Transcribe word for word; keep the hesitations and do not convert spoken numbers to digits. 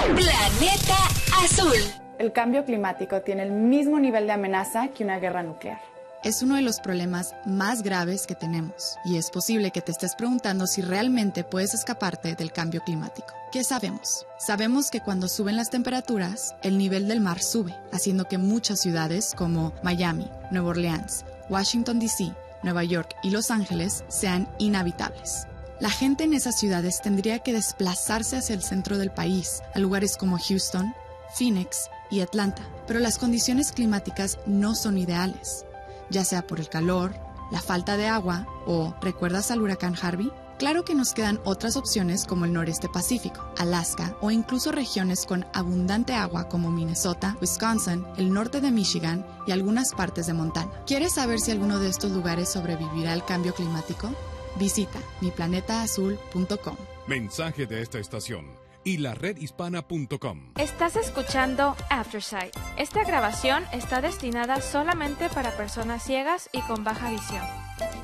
Planeta Azul. El cambio climático tiene el mismo nivel de amenaza que una guerra nuclear. Es uno de los problemas más graves que tenemos, y es posible que te estés preguntando si realmente puedes escaparte del cambio climático. ¿Qué sabemos? Sabemos que cuando suben las temperaturas, el nivel del mar sube, haciendo que muchas ciudades como Miami, Nueva Orleans, Washington D C, Nueva York y Los Ángeles sean inhabitables. La gente en esas ciudades tendría que desplazarse hacia el centro del país, a lugares como Houston, Phoenix y Atlanta, pero las condiciones climáticas no son ideales, ya sea por el calor, la falta de agua o, ¿recuerdas al huracán Harvey? Claro que nos quedan otras opciones como el noreste pacífico, Alaska o incluso regiones con abundante agua como Minnesota, Wisconsin, el norte de Michigan y algunas partes de Montana. ¿Quieres saber si alguno de estos lugares sobrevivirá al cambio climático? Visita mi planeta azul punto com. Mensaje de esta estación y la red hispana punto com. Estás escuchando Aftersight. Esta grabación está destinada solamente para personas ciegas y con baja visión.